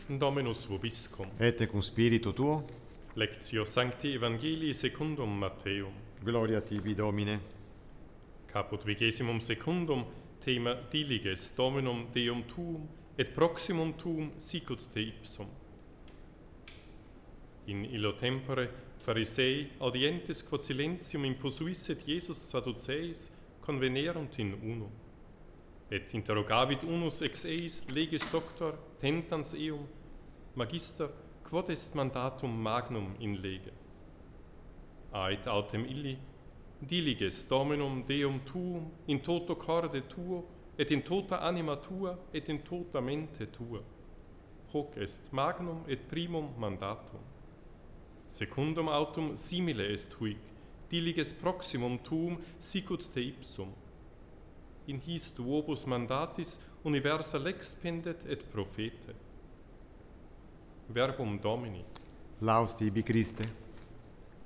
Dominus vobiscum. Et cum spiritu tuo, Lectio Sancti Evangelii secundum Matteum. gloria tibi Domine. Caput 22 thema diliges Dominum Deum tuum et proximum tuum sicut te ipsum. In illo tempore Pharisei audientes quod silentium imposuisset Jesus Sadduceis convenerunt in uno. Et interrogavit unus ex eis leges doctor tentans eum, magister, quod est mandatum magnum in lege? Ait autem illi, diliges Dominum Deum tuum in toto corde tuo, et in tota anima tua, et in tota mente tua. Hoc est magnum et primum mandatum. Secundum autum simile est huic, diliges proximum tuum sicut te ipsum. In his duobus mandatis universa lex pendet et profete. Verbum Domini. Laus tibi Christe.